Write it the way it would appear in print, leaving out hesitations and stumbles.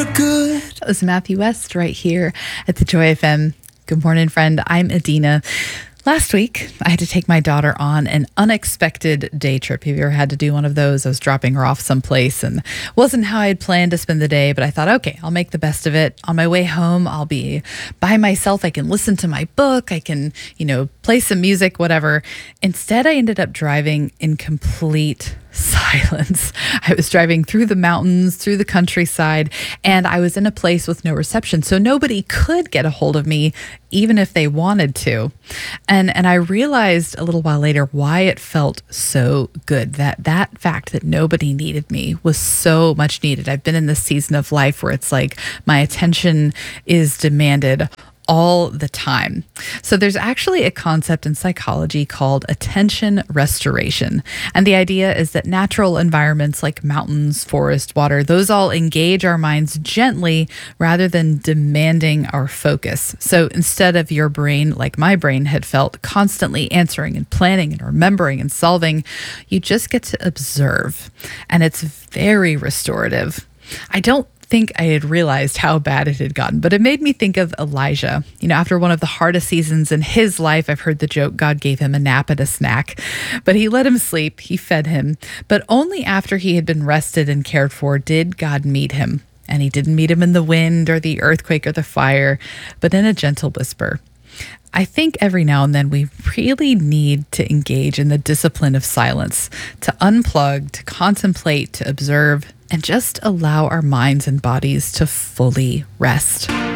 good. That was Matthew West right here at the Joy FM. Good morning, friend. I'm Adina. Last week, I had to take my daughter on an unexpected day trip. Have you ever had to do one of those? I was dropping her off someplace and wasn't how I had planned to spend the day, but I thought, okay, I'll make the best of it. On my way home, I'll be by myself. I can listen to my book. I can, play some music, whatever. Instead, I ended up driving in complete silence. I was driving through the mountains, through the countryside, and I was in a place with no reception. So nobody could get a hold of me, even if they wanted to. And I realized a little while later why it felt so good. That fact that nobody needed me was so much needed. I've been in this season of life where it's like my attention is demanded all the time. So there's actually a concept in psychology called attention restoration. And the idea is that natural environments like mountains, forest, water, those all engage our minds gently rather than demanding our focus. So instead of your brain, like my brain had felt, constantly answering and planning and remembering and solving, you just get to observe. And it's very restorative. I don't think I had realized how bad it had gotten, but it made me think of Elijah. After one of the hardest seasons in his life, I've heard the joke, God gave him a nap and a snack, but he let him sleep. He fed him, but only after he had been rested and cared for did God meet him. And he didn't meet him in the wind or the earthquake or the fire, but in a gentle whisper. I think every now and then we really need to engage in the discipline of silence, to unplug, to contemplate, to observe, and just allow our minds and bodies to fully rest.